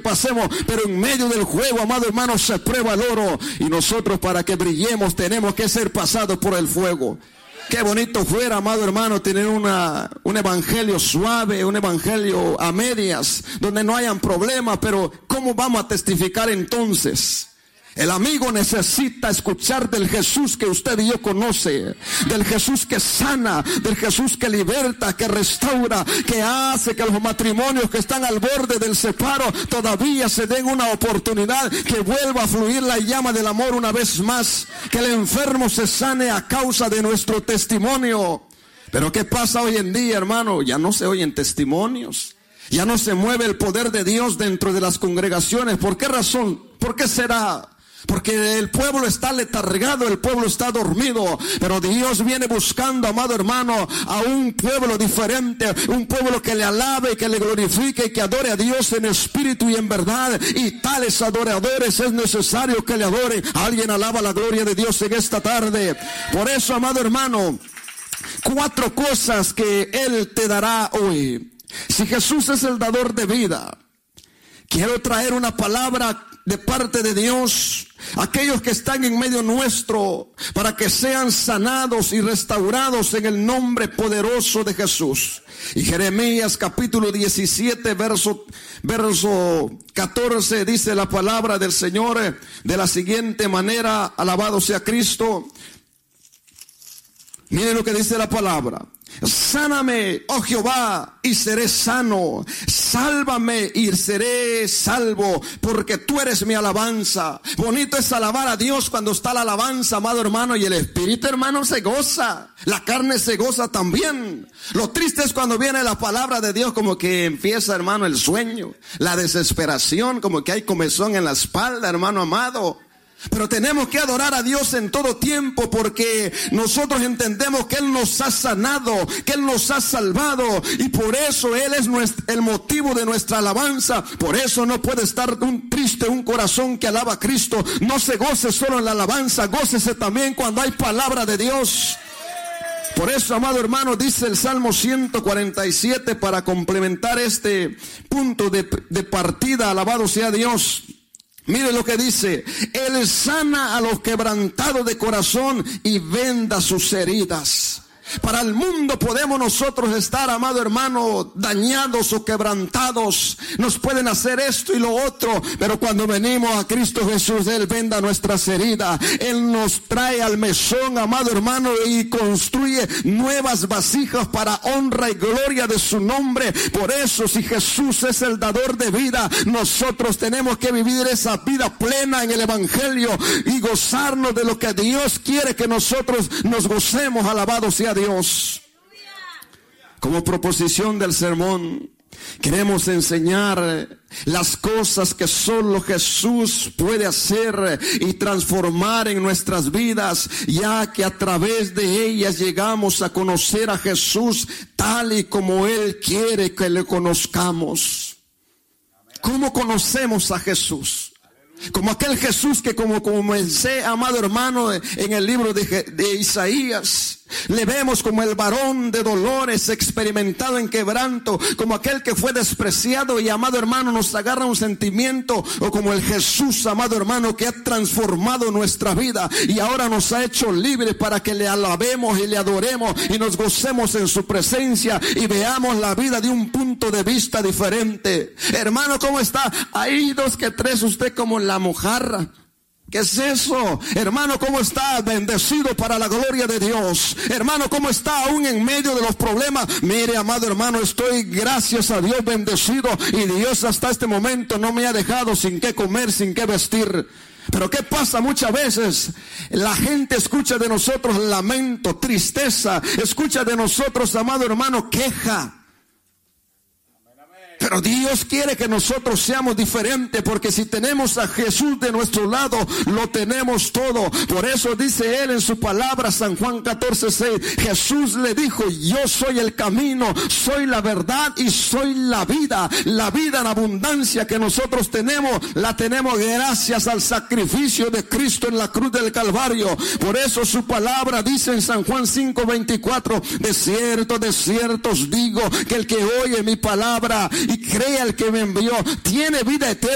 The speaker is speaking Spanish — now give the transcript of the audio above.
pasemos, pero en medio del juego, amado hermano, se prueba el oro. Y nosotros, para que brillemos, tenemos que ser pasados por el fuego. Qué bonito fuera, amado hermano, tener un evangelio suave, un evangelio a medias, donde no hayan problemas, pero ¿cómo vamos a testificar entonces? El amigo necesita escuchar del Jesús que usted y yo conoce, del Jesús que sana, del Jesús que liberta, que restaura, que hace que los matrimonios que están al borde del separo todavía se den una oportunidad, que vuelva a fluir la llama del amor una vez más, que el enfermo se sane a causa de nuestro testimonio. Pero ¿qué pasa hoy en día, hermano? Ya no se oyen testimonios. Ya no se mueve el poder de Dios dentro de las congregaciones. ¿Por qué razón? ¿Por qué será? Porque el pueblo está letargado, el pueblo está dormido, pero Dios viene buscando, amado hermano, a un pueblo diferente, un pueblo que le alabe, que le glorifique y que adore a Dios en espíritu y en verdad. Y tales adoradores es necesario que le adoren. Alguien alaba la gloria de Dios en esta tarde. Por eso, amado hermano, 4 cosas que Él te dará hoy. Si Jesús es el dador de vida, quiero traer una palabra de parte de Dios a aquellos que están en medio nuestro, para que sean sanados y restaurados en el nombre poderoso de Jesús. Y Jeremías capítulo 17 verso 14 dice la palabra del Señor de la siguiente manera: alabado sea Cristo. Miren lo que dice la palabra: sáname, oh Jehová, y seré sano. Sálvame y seré salvo, porque tú eres mi alabanza. Bonito es alabar a Dios cuando está la alabanza, amado hermano, y el espíritu, hermano, se goza. La carne se goza también. Lo triste es cuando viene la palabra de Dios, como que empieza, hermano, el sueño, la desesperación, como que hay comezón en la espalda, hermano amado. Pero tenemos que adorar a Dios en todo tiempo, porque nosotros entendemos que Él nos ha sanado, que Él nos ha salvado, y por eso Él es el motivo de nuestra alabanza. Por eso no puede estar un corazón que alaba a Cristo. No se goce solo en la alabanza, gócese también cuando hay palabra de Dios. Por eso, amado hermano, dice el Salmo 147, para complementar este punto de partida, alabado sea Dios. Mire lo que dice: Él sana a los quebrantados de corazón y venda sus heridas. Para el mundo podemos nosotros estar, amado hermano, dañados o quebrantados. Nos pueden hacer esto y lo otro, pero cuando venimos a Cristo Jesús, Él venda nuestras heridas. Él nos trae al mesón, amado hermano, y construye nuevas vasijas para honra y gloria de su nombre. Por eso, si Jesús es el dador de vida, nosotros tenemos que vivir esa vida plena en el evangelio y gozarnos de lo que Dios quiere que nosotros nos gocemos. Alabado sea Dios. Como proposición del sermón, queremos enseñar las cosas que solo Jesús puede hacer y transformar en nuestras vidas, ya que a través de ellas llegamos a conocer a Jesús tal y como Él quiere que le conozcamos. ¿Cómo conocemos a Jesús? Como aquel Jesús que, como comencé, amado hermano, en el libro de Isaías, le vemos como el varón de dolores, experimentado en quebranto, como aquel que fue despreciado, y, amado hermano, nos agarra un sentimiento, o como el Jesús, amado hermano, que ha transformado nuestra vida y ahora nos ha hecho libres para que le alabemos y le adoremos y nos gocemos en su presencia y veamos la vida de un punto de vista diferente. Hermano, ¿cómo está? Hay 2 que 3, usted como la mojarra. ¿Qué es eso? Hermano, ¿cómo está? Bendecido para la gloria de Dios. Hermano, ¿cómo está aún en medio de los problemas? Mire, amado hermano, estoy, gracias a Dios, bendecido, y Dios hasta este momento no me ha dejado sin qué comer, sin qué vestir. Pero ¿qué pasa? Muchas veces la gente escucha de nosotros lamento, tristeza, escucha de nosotros, amado hermano, queja. Pero Dios quiere que nosotros seamos diferentes, porque si tenemos a Jesús de nuestro lado, lo tenemos todo. Por eso dice Él en su palabra, San Juan 14:6, Jesús le dijo: yo soy el camino, soy la verdad y soy la vida. La vida en abundancia que nosotros tenemos, la tenemos gracias al sacrificio de Cristo en la cruz del Calvario. Por eso su palabra dice en San Juan 5:24, de cierto os digo, que el que oye mi palabra y cree al que me envió, tiene vida eterna